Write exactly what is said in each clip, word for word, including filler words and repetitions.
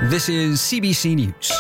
This is C B C News.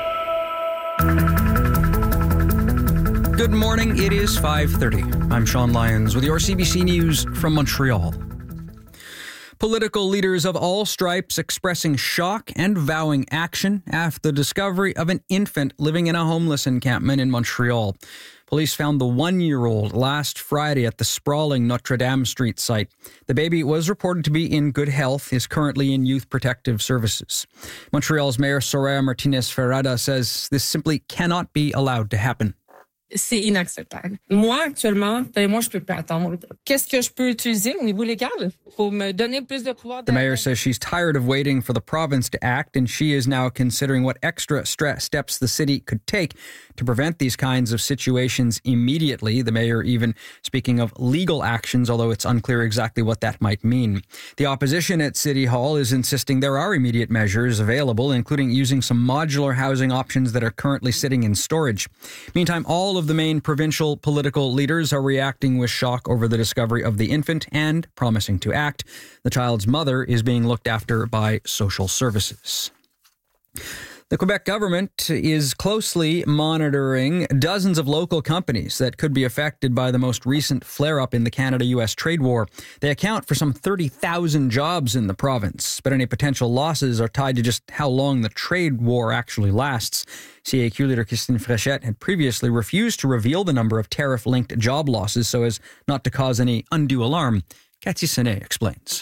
Good morning, it is five thirty. I'm Sean Lyons with your C B C News from Montreal. Political leaders of all stripes expressing shock and vowing action after the discovery of an infant living in a homeless encampment in Montreal. Police found the one-year-old last Friday at the sprawling Notre Dame Street site. The baby was reported to be in good health, is currently in Youth Protective Services. Montreal's Mayor Soraya Martinez-Ferrada says this simply cannot be allowed to happen. C'est inacceptable. Moi, actuellement, ben moi, je peux pas attendre. Qu'est-ce que je peux utiliser au niveau légal pour me donner plus de pouvoir? The mayor says she's tired of waiting for the province to act, and she is now considering what extra stre- steps the city could take to prevent these kinds of situations immediately. The mayor even speaking of legal actions, although it's unclear exactly what that might mean. The opposition at City Hall is insisting there are immediate measures available, including using some modular housing options that are currently sitting in storage. Meantime, all of the main provincial political leaders are reacting with shock over the discovery of the infant and promising to act. The child's mother is being looked after by social services. The Quebec government is closely monitoring dozens of local companies that could be affected by the most recent flare-up in the Canada-U S trade war. They account for some thirty thousand jobs in the province, but any potential losses are tied to just how long the trade war actually lasts. C A Q leader Christine Fréchette had previously refused to reveal the number of tariff-linked job losses so as not to cause any undue alarm. Cathy Senet explains.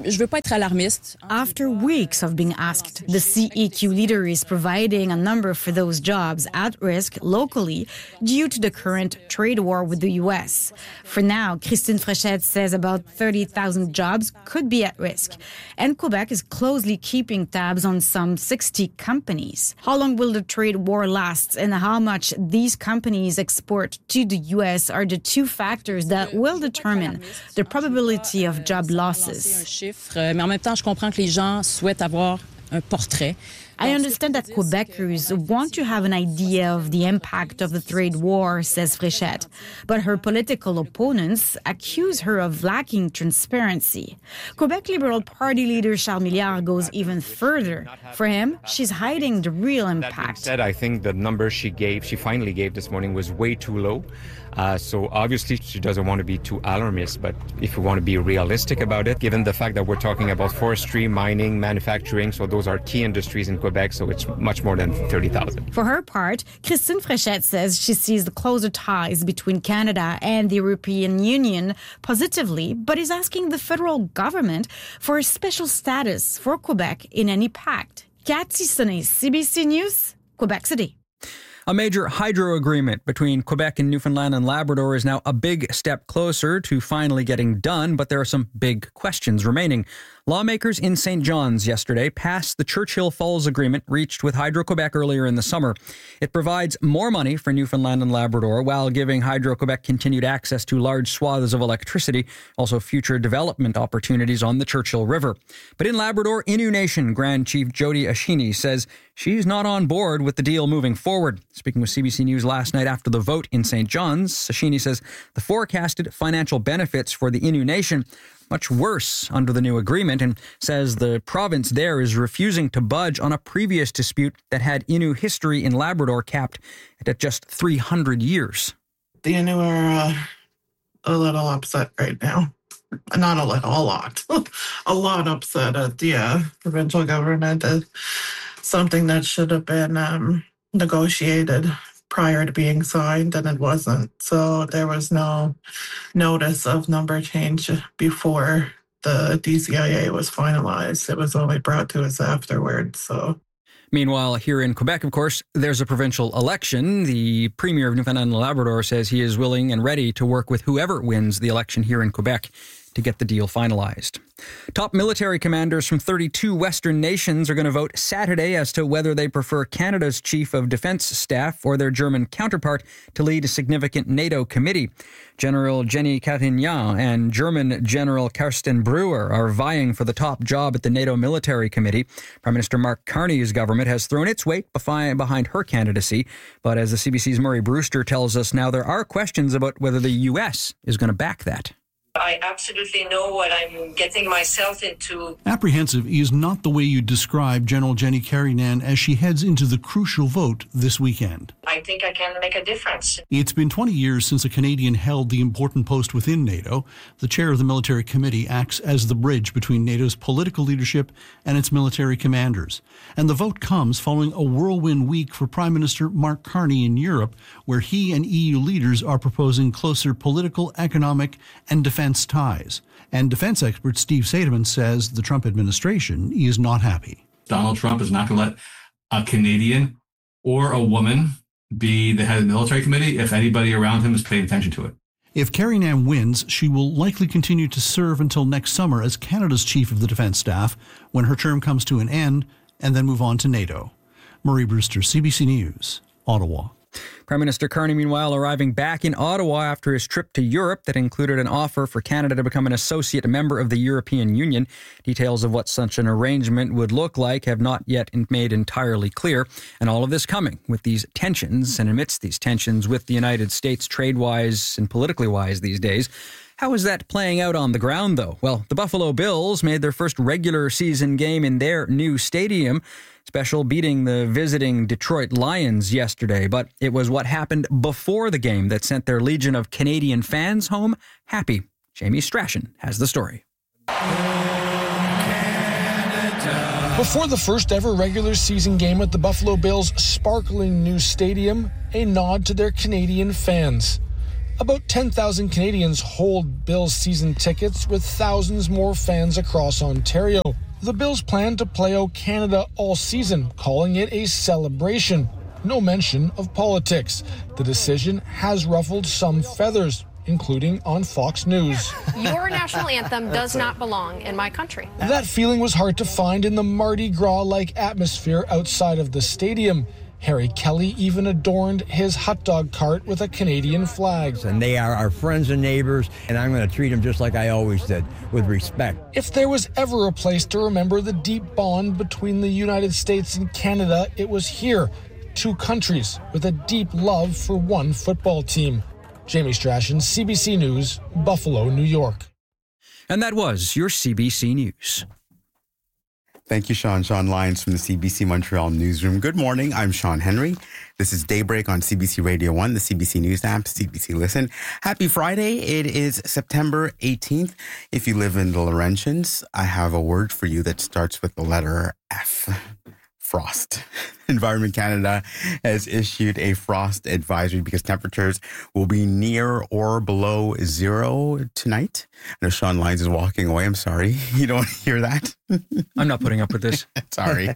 After weeks of being asked, the C A Q leader is providing a number for those jobs at risk locally due to the current trade war with the U S. For now, Christine Fréchette says about thirty thousand jobs could be at risk, and Quebec is closely keeping tabs on some sixty companies. How long will the trade war last and how much these companies export to the U S are the two factors that will determine the probability of job losses. Mais en même temps, je comprends que les gens souhaitent avoir un portrait. I understand that Quebecers want to have an idea of the impact of the trade war, says Fréchette, but her political opponents accuse her of lacking transparency. Quebec Liberal Party leader Charles Milliard goes even further. For him, she's hiding the real impact. That being said, I think the number she gave, she finally gave this morning was way too low. Uh, so obviously she doesn't want to be too alarmist, but if we want to be realistic about it, given the fact that we're talking about forestry, mining, manufacturing, so those are key industries in Quebec, so it's much more than thirty thousand. For her part, Christine Fréchette says she sees the closer ties between Canada and the European Union positively, but is asking the federal government for a special status for Quebec in any pact. Cathy Senet, C B C News, Quebec City. A major hydro agreement between Quebec and Newfoundland and Labrador is now a big step closer to finally getting done, but there are some big questions remaining. Lawmakers in Saint John's yesterday passed the Churchill Falls Agreement reached with Hydro-Quebec earlier in the summer. It provides more money for Newfoundland and Labrador while giving Hydro-Quebec continued access to large swaths of electricity, also future development opportunities on the Churchill River. But in Labrador, Innu Nation Grand Chief Jody Ashini says she's not on board with the deal moving forward. Speaking with C B C News last night after the vote in Saint John's, Ashini says the forecasted financial benefits for the Innu Nation much worse under the new agreement, and says the province there is refusing to budge on a previous dispute that had Innu history in Labrador capped at just three hundred years. The Innu are uh, a little upset right now. Not a little, a lot. a lot upset at the uh, provincial government. Uh, something that should have been um, negotiated prior to being signed, and it wasn't. So there was no notice of number change before the D C I A was finalized. It was only brought to us afterwards. So. Meanwhile, here in Quebec, of course, there's a provincial election. The Premier of Newfoundland and Labrador says he is willing and ready to work with whoever wins the election here in Quebec to get the deal finalized. Top military commanders from thirty-two Western nations are going to vote Saturday as to whether they prefer Canada's Chief of Defence Staff or their German counterpart to lead a significant NATO committee. General Jenny Carignan and German General Carsten Breuer are vying for the top job at the NATO Military Committee. Prime Minister Mark Carney's government has thrown its weight behind her candidacy, but as the C B C's Murray Brewster tells us now, there are questions about whether the U S is going to back that. I absolutely know what I'm getting myself into. Apprehensive is not the way you describe General Jenny Karinan as she heads into the crucial vote this weekend. I think I can make a difference. It's been twenty years since a Canadian held the important post within NATO. The chair of the military committee acts as the bridge between NATO's political leadership and its military commanders. And the vote comes following a whirlwind week for Prime Minister Mark Carney in Europe, where he and E U leaders are proposing closer political, economic, and defense ties. And defense expert Steve Seidemann says the Trump administration is not happy. Donald Trump is not going to let a Canadian or a woman be the head of the military committee if anybody around him is paying attention to it. If Karinan wins, she will likely continue to serve until next summer as Canada's chief of the defense staff, when her term comes to an end, and then move on to NATO. Murray Brewster, C B C News, Ottawa. Prime Minister Carney, meanwhile, arriving back in Ottawa after his trip to Europe that included an offer for Canada to become an associate member of the European Union. Details of what such an arrangement would look like have not yet made entirely clear. And all of this coming with these tensions and amidst these tensions with the United States trade-wise and politically wise these days. How is that playing out on the ground, though? Well, the Buffalo Bills made their first regular season game in their new stadium, special beating the visiting Detroit Lions yesterday. But it was what happened before the game that sent their legion of Canadian fans home happy. Jamie Strachan has the story. Before the first ever regular season game at the Buffalo Bills' sparkling new stadium, a nod to their Canadian fans. About ten thousand Canadians hold Bills season tickets, with thousands more fans across Ontario. The Bills plan to play O Canada all season, calling it a celebration. No mention of politics. The decision has ruffled some feathers, including on Fox News. Your national anthem does not belong in my country. That feeling was hard to find in the Mardi Gras-like atmosphere outside of the stadium. Harry Kelly even adorned his hot dog cart with a Canadian flag. And they are our friends and neighbors, and I'm going to treat them just like I always did, with respect. If there was ever a place to remember the deep bond between the United States and Canada, it was here. Two countries with a deep love for one football team. Jamie Strachan, C B C News, Buffalo, New York. And that was your C B C News. Thank you, Sean. Sean Lyons from the C B C Montreal newsroom. Good morning. I'm Sean Henry. This is Daybreak on C B C Radio one, the C B C News app, C B C Listen. Happy Friday. It is September eighteenth. If you live in the Laurentians, I have a word for you that starts with the letter F. Frost. Environment Canada has issued a frost advisory because temperatures will be near or below zero tonight. I know Sean Lyons is walking away. I'm sorry. You don't hear that? I'm not putting up with this. Sorry.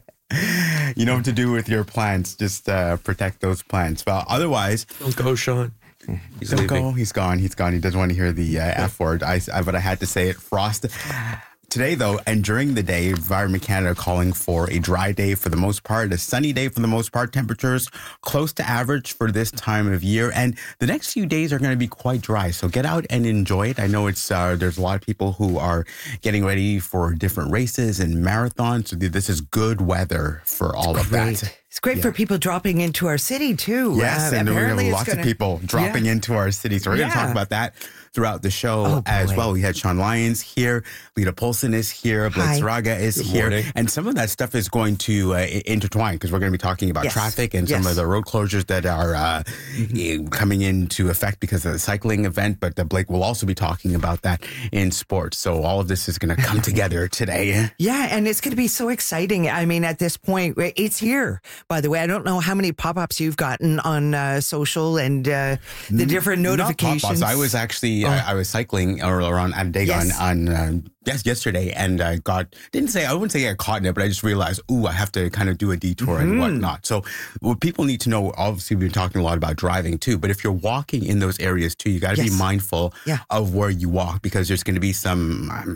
You know what to do with your plants. Just uh, protect those plants. But otherwise... Don't go, Sean. He's don't leaving. go. He's gone. He's gone. He doesn't want to hear the uh, F word. I, I, but I had to say it. Frost... Today, though, and during the day, Environment Canada calling for a dry day for the most part, a sunny day for the most part, temperatures close to average for this time of year. And the next few days are going to be quite dry. So get out and enjoy it. I know it's uh, there's a lot of people who are getting ready for different races and marathons. So this is good weather for all of Great. that. It's great Yeah. for people dropping into our city, too. Yes, Uh, and we're going to apparently have it's lots gonna- of people dropping Yeah. into our city. So we're going to Yeah. talk about that throughout the show Oh, as boy. well. We had Sean Lyons here, Lita Polson is here, Blake Hi. Saraga is Good here. morning. And some of that stuff is going to uh, i- intertwine because we're going to be talking about Yes. traffic and some Yes. of the road closures that are uh, i- coming into effect because of the cycling event. But uh, Blake will also be talking about that in sports. So all of this is going to come together today. Yeah, and it's going to be so exciting. I mean, at this point, it's here, by the way. I don't know how many pop-ups you've gotten on uh, social and uh, the different Not notifications. pop-ups. I was actually, Oh. I, I was cycling around Anadaga Yes. on, on uh, yes, yesterday, and I got, didn't say, I wouldn't say I got caught in it, but I just realized, ooh, I have to kind of do a detour and Mhm. whatnot. So what people need to know, obviously we've been talking a lot about driving too, but if you're walking in those areas too, you got to Yes. be mindful Yeah. of where you walk because there's going to be some, I'm, I'm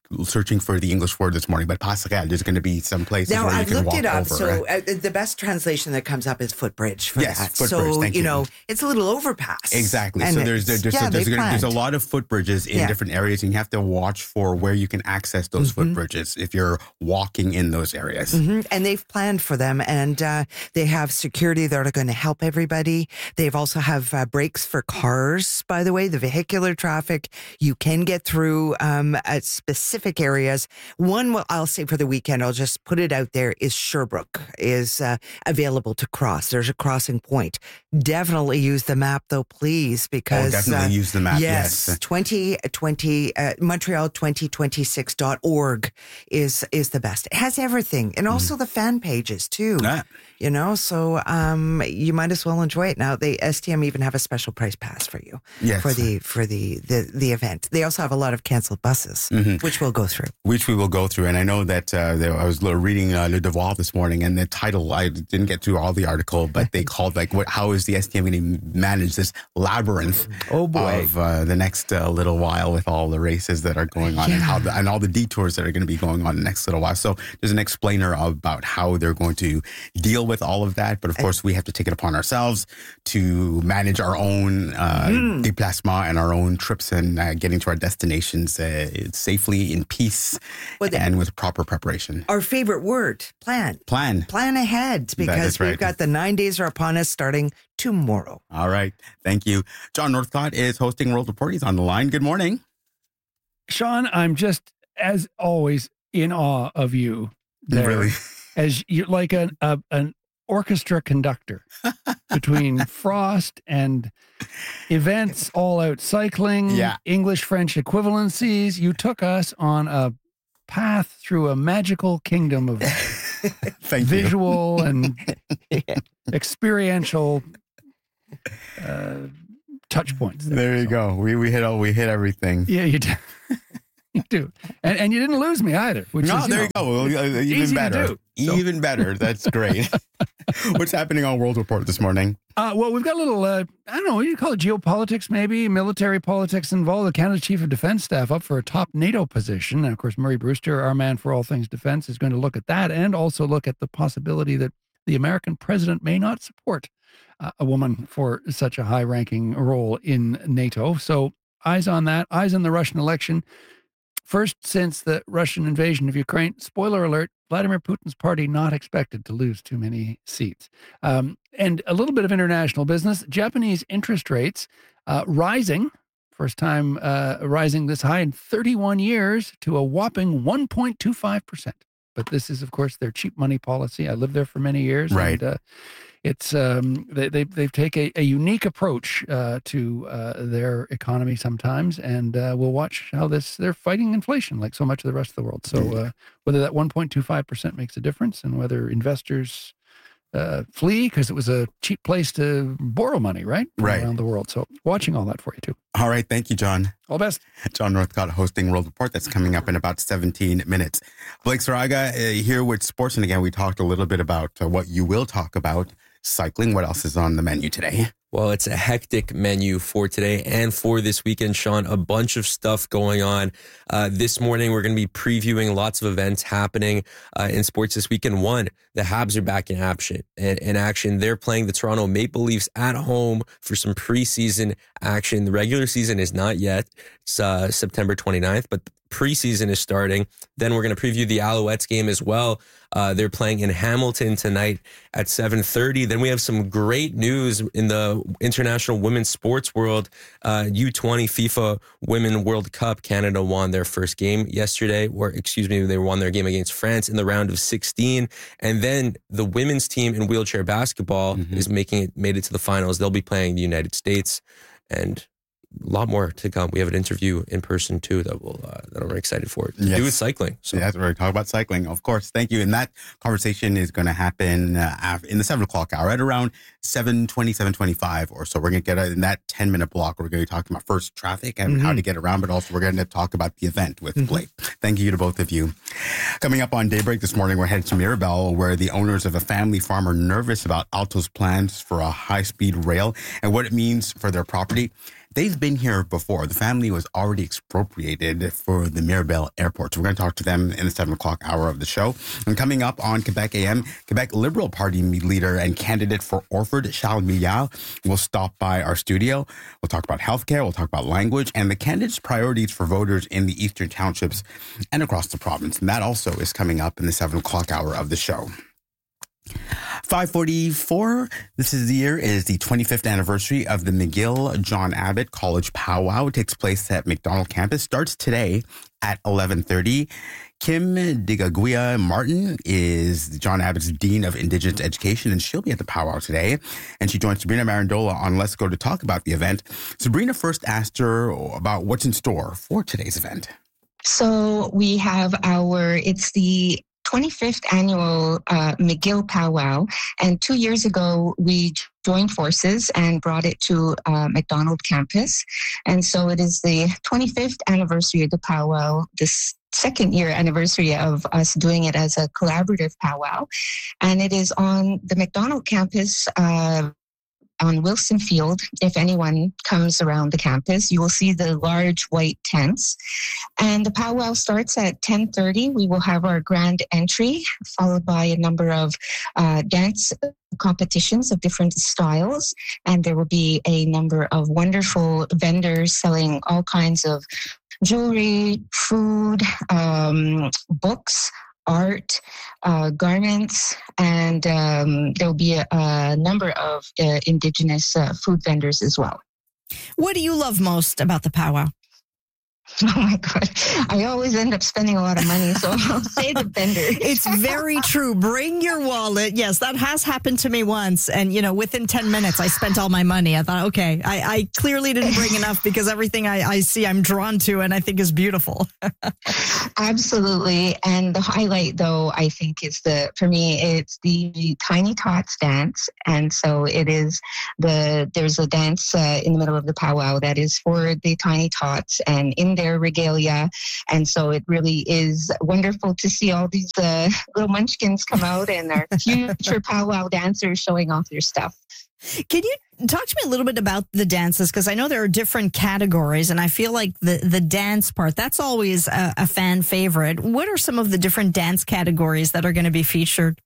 searching for the English word this morning, but passerelle, there's going to be some places now, where you I've can looked walk it up. over. So uh, the best translation that comes up is footbridge for yes, that. footbridge, so, thank you you. know, it's a little overpass. Exactly. And so there's there, there's, yeah, there's, they there's, there's a planned. lot of footbridges in Yeah. different areas, and you have to watch for where you can access those Mhm. footbridges if you're walking in those areas. hmm And they've planned for them, and uh, they have security that are going to help everybody. They've also have uh, breaks for cars, by the way, the vehicular traffic. You can get through um, at specific areas. One, well, I'll say for the weekend, I'll just put it out there, is Sherbrooke is uh, available to cross. There's a crossing point. Definitely use the map, though, please, because... Oh, definitely uh, use the map, Yes, yes. twenty twenty, uh, Montreal twenty twenty-six dot org is, is the best. It has everything, and also the fan pages, too. Ah. You know, so um, you might as well enjoy it. Now, they S T M even have a special price pass for you Yes. for the for the, the, the event. They also have a lot of canceled buses, Mhm. which we'll go through. Which we will go through. And I know that uh, there, I was reading uh, Le Devoir this morning, and the title, I didn't get through all the article, but they called, like, what? How is the S T M going to manage this labyrinth oh boy. of uh, the next uh, little while with all the races that are going on and how the, and all the detours that are going to be going on the next little while. So there's an explainer about how they're going to deal with all of that. But of course, we have to take it upon ourselves to manage our own uh, Mm. déplacement and our own trips and uh, getting to our destinations uh, safely, in peace, Well, the- and with proper preparation. Our favorite word, plan. Plan. Plan ahead, because is right. we've got the nine days are upon us starting tomorrow. All right. Thank you. John Northcott is hosting World Report. He's on the line. Good morning. Sean, I'm just, as always, in awe of you. There, Really? As you're like an, a, an orchestra conductor between Frost and events, all out cycling, Yeah. English French equivalencies. You took us on a path through a magical kingdom of Thank visual and experiential uh, touch points. you. There you go. We we hit all we hit everything. Yeah, you do. You do. And and you didn't lose me either. Which No, is, there you know, go. Well, uh, Even easy to better. do. So- Even better. That's great. What's happening on World Report this morning? Uh, well, we've got a little, uh, I don't know, what do you call it, geopolitics maybe, military politics involved. The Canada Chief of Defense Staff up for a top NATO position. And of course, Murray Brewster, our man for all things defense, is going to look at that and also look at the possibility that the American president may not support uh, a woman for such a high-ranking role in NATO. So eyes on that, eyes on the Russian election. First since the Russian invasion of Ukraine, spoiler alert, Vladimir Putin's party not expected to lose too many seats. Um, and a little bit of international business, Japanese interest rates uh, rising, first time uh, rising this high in thirty-one years to a whopping one point two five percent. But this is, of course, their cheap money policy. I lived there for many years. Right. And, uh, it's um, they, they they've taken a, a unique approach uh, to uh, their economy sometimes, and uh, we'll watch how this. They're fighting inflation like so much of the rest of the world. So uh, whether that one point two five percent makes a difference, and whether investors uh, flee because it was a cheap place to borrow money, right, from Right. around the world. So watching all that for you too. All right. Thank you, John. All the best. John Northcott hosting World Report. That's coming up in about seventeen minutes. Blake Saraga uh, here with sports. And again, we talked a little bit about uh, what you will talk about, cycling. What else is on the menu today? Well, it's a hectic menu for today and for this weekend, Sean. A bunch of stuff going on. Uh, this morning, we're going to be previewing lots of events happening uh, in sports this weekend. One, the Habs are back in action. In, in action, they're playing the Toronto Maple Leafs at home for some preseason action. The regular season is not yet. It's uh, September twenty-ninth, but preseason is starting. Then we're going to preview the Alouettes game as well. Uh, they're playing in Hamilton tonight at seven thirty. Then we have some great news in the international women's sports world. Uh, U twenty FIFA Women World Cup. Canada won their first game yesterday, or excuse me, they won their game against France in the round of sixteen. And then the women's team in wheelchair basketball mm-hmm. is making it, made it to the finals. They'll be playing the United States, and a lot more to come. We have an interview in person too that will uh, that I'm excited for. To Yes. do with cycling. So that's what we're talking about, cycling. Of course. Thank you. And that conversation is going to happen uh, af- in the seven o'clock hour, right around seven twenty, seven twenty-five or so. We're going to get uh, in that ten minute block. We're going to be talking about first traffic and mm-hmm. how to get around, but also we're going to talk about the event with mm-hmm. Blake. Thank you to both of you. Coming up on Daybreak this morning, we're headed to Mirabel, where the owners of a family farm are nervous about Alto's plans for a high speed rail and what it means for their property. they've been here before. The family was already expropriated for the Mirabel Airport. So we're going to talk to them in the seven o'clock hour of the show. And coming up on Quebec A M, Quebec Liberal Party leader and candidate for Orford, Charles Milliard, will stop by our studio. We'll talk about healthcare, we'll talk about language, and the candidates' priorities for voters in the eastern townships and across the province. And that also is coming up in the seven o'clock hour of the show. five forty-four, this is the year, is the twenty-fifth anniversary of the McGill John Abbott College Powwow. It takes place at McDonald campus, starts today at eleven thirty. Kim Digaguia Martin is John Abbott's Dean of Indigenous Education, and she'll be at the powwow today. And she joins Sabrina Marandola on Let's Go to talk about the event. Sabrina first asked her about what's in store for today's event. So we have our, it's the twenty-fifth annual uh, McGill Powwow. And two years ago, we joined forces and brought it to uh, McDonald campus. And so it is the twenty-fifth anniversary of the powwow, this second year anniversary of us doing it as a collaborative powwow. And it is on the McDonald campus, uh, on Wilson Field. If anyone comes around the campus, you will see the large white tents. And the powwow starts at ten thirty. We will have our grand entry, followed by a number of uh, dance competitions of different styles. And there will be a number of wonderful vendors selling all kinds of jewelry, food, um, books, art, uh, garments, and um, there'll be a, a number of uh, Indigenous uh, food vendors as well. What do you love most about the powwow? Oh my God. I always end up spending a lot of money, so I'll say the vendor. It's very true. Bring your wallet. Yes, that has happened to me once. And, you know, within ten minutes, I spent all my money. I thought, okay, I, I clearly didn't bring enough because everything I, I see I'm drawn to and I think is beautiful. Absolutely. And the highlight, though, I think is the, for me, it's the Tiny Tots dance. And so it is the, there's a dance uh, in the middle of the powwow that is for the Tiny Tots and in their regalia. And so it really is wonderful to see all these uh, little munchkins come out and our future powwow dancers showing off their stuff. Can you talk to me a little bit about the dances? Because I know there are different categories, and I feel like the, the dance part, that's always a, a fan favorite. What are some of the different dance categories that are going to be featured?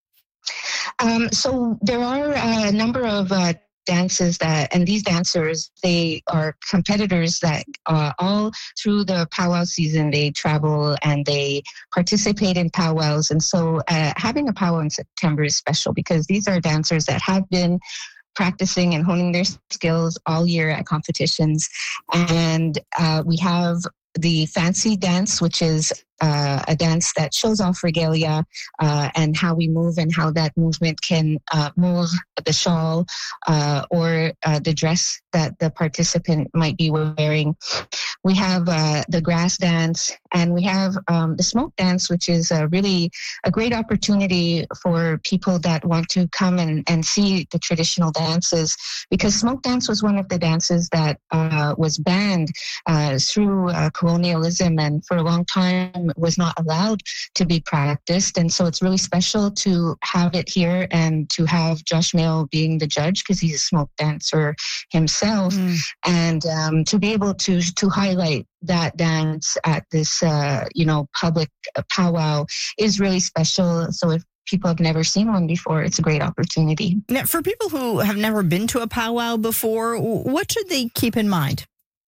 Um, so there are a number of uh, dances that, and these dancers, they are competitors that uh, all through the powwow season, they travel and they participate in powwows. And so uh, having a powwow in September is special because these are dancers that have been practicing and honing their skills all year at competitions. And uh, we have the fancy dance, which is uh, a dance that shows off regalia uh, and how we move and how that movement can uh, move the shawl uh, or uh, the dress that the participant might be wearing. We have uh, the grass dance, and we have um, the smoke dance, which is a really a great opportunity for people that want to come and, and see the traditional dances, because smoke dance was one of the dances that uh, was banned uh, through uh, colonialism, and for a long time was not allowed to be practiced. And so it's really special to have it here and to have Josh Mayo being the judge, because he's a smoke dancer himself, mm. and um, to be able to to highlight that dance at this uh, you know public powwow is really special. So if people have never seen one before, it's a great opportunity. Now, for people who have never been to a powwow before, what should they keep in mind?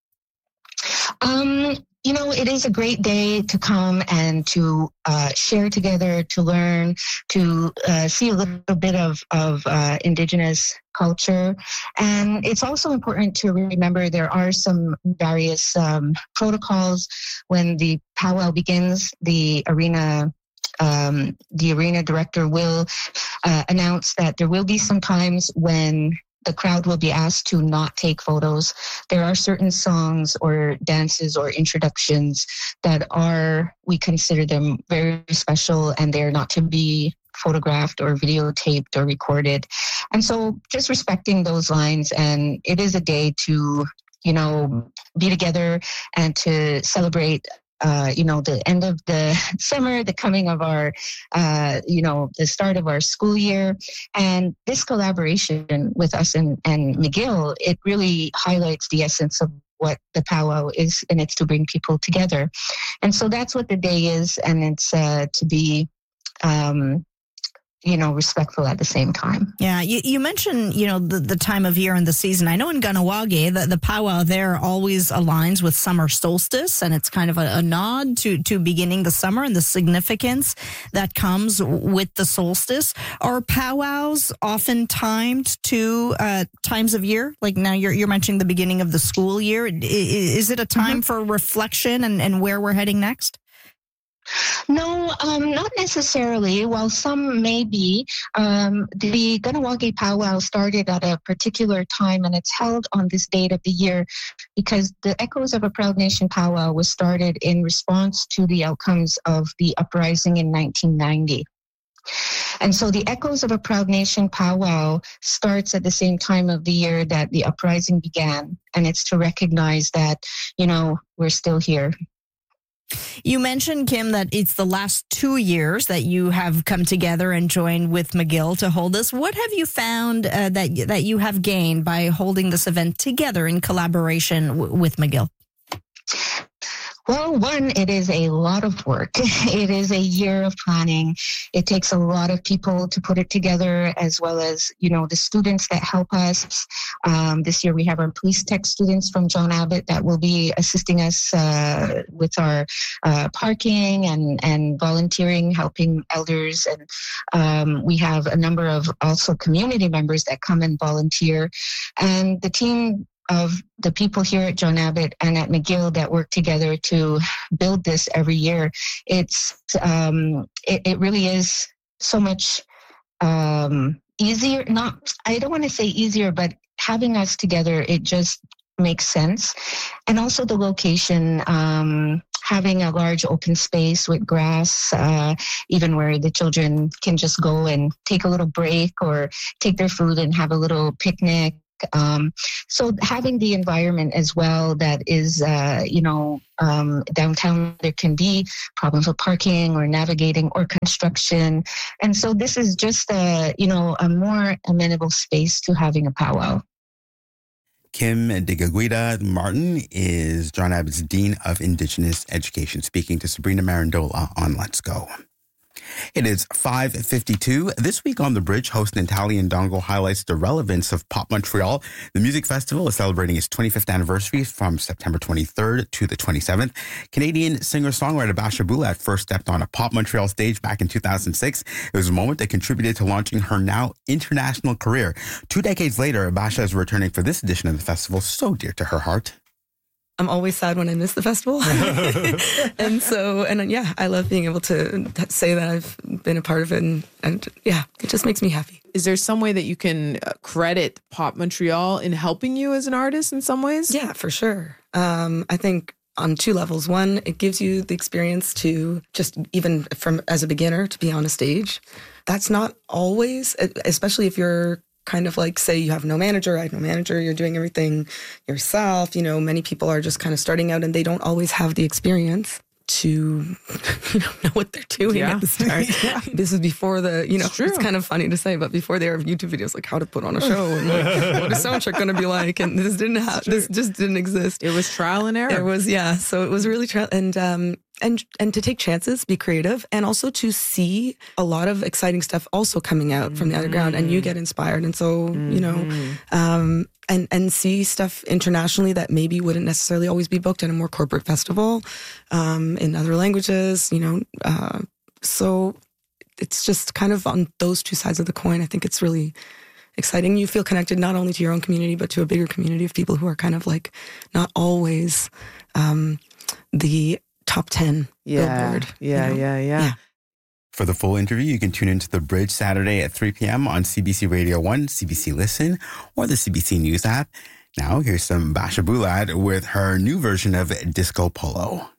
Um, you know, it is a great day to come and to uh, share together, to learn, to uh, see a little bit of, of uh, Indigenous culture. And it's also important to remember there are some various um, protocols when the powwow begins. The arena Um, the arena director will uh, announce that there will be some times when the crowd will be asked to not take photos. There are certain songs or dances or introductions that are, we consider them very special, and they're not to be photographed or videotaped or recorded. And so just respecting those lines, and it is a day to, you know, be together and to celebrate uh, you know, the end of the summer, the coming of our, uh, you know, the start of our school year. And this collaboration with us and, and McGill, it really highlights the essence of what the powwow is, and it's to bring people together. And so that's what the day is, and it's uh, to be, um, you know, respectful at the same time. Yeah, you, you mentioned, you know, the, the time of year and the season. I know in Kahnawake, the, the powwow there always aligns with summer solstice, and it's kind of a, a nod to, to beginning the summer and the significance that comes with the solstice. Are powwows often timed to uh, times of year? Like now you're, you're mentioning the beginning of the school year. Is it a time mm-hmm. for reflection and, and where we're heading next? No, um, not necessarily. While some may be, um, the Kahnawake powwow started at a particular time, and it's held on this date of the year because the Echoes of a Proud Nation powwow was started in response to the outcomes of the uprising in nineteen ninety. And so the Echoes of a Proud Nation powwow starts at the same time of the year that the uprising began, and it's to recognize that, you know, we're still here. You mentioned, Kim, that it's the last two years that you have come together and joined with McGill to hold this. What have you found uh, that that you have gained by holding this event together in collaboration w- with McGill? Well, one, it is a lot of work. It is a year of planning. It takes a lot of people to put it together, as well as, you know, the students that help us. Um, this year we have our police tech students from John Abbott that will be assisting us uh, with our uh, parking and, and volunteering, helping elders. And um, we have a number of also community members that come and volunteer. And the team of the people here at John Abbott and at McGill that work together to build this every year. It's um, it, it really is so much um, easier. Not, I don't want to say easier, but having us together, it just makes sense. And also the location, um, having a large open space with grass, uh, even where the children can just go and take a little break or take their food and have a little picnic. Um, so having the environment as well that is, uh, you know, um, downtown, there can be problems with parking or navigating or construction. And so this is just a, you know, a more amenable space to having a powwow. Kim Degaguida Martin is John Abbott's Dean of Indigenous Education, speaking to Sabrina Marandola on Let's Go. It is five fifty-two. This week on The Bridge, host Natalie Ndongo highlights the relevance of Pop Montreal. The music festival is celebrating its twenty-fifth anniversary from September twenty-third to the twenty-seventh. Canadian singer-songwriter Basha Bulat first stepped on a Pop Montreal stage back in two thousand six. It was a moment that contributed to launching her now international career. Two decades later, Basha is returning for this edition of the festival so dear to her heart. I'm always sad when I miss the festival. and so, and yeah, I love being able to say that I've been a part of it. And, and yeah, it just makes me happy. Is there some way that you can credit Pop Montreal in helping you as an artist in some ways? Yeah, for sure. Um, I think on two levels. One, it gives you the experience to just even from as a beginner to be on a stage. That's not always, especially if you're kind of like, say you have no manager, I have no manager, you're doing everything yourself. You know, many people are just kind of starting out and they don't always have the experience to you know, know what they're doing yeah. at the start. yeah. This is before the, you know, it's, it's kind of funny to say, but before there are YouTube videos like how to put on a show and like, what is soundtrack going to be like? And this didn't have, this just didn't exist. It was trial and error. It was, yeah. So it was really trial and, um, and and to take chances, be creative, and also to see a lot of exciting stuff also coming out mm-hmm. from the underground, and you get inspired. And so, mm-hmm. you know, um, and, and see stuff internationally that maybe wouldn't necessarily always be booked at a more corporate festival um, in other languages, you know. Uh, so it's just kind of on those two sides of the coin. I think it's really exciting. You feel connected not only to your own community, but to a bigger community of people who are kind of like not always um, the top ten yeah, Billboard. Yeah, you know? yeah, yeah, yeah. For the full interview, you can tune into The Bridge Saturday at three p.m. on C B C Radio one, C B C Listen, or the C B C News app. Now, here's some Basha Bulat with her new version of Disco Polo.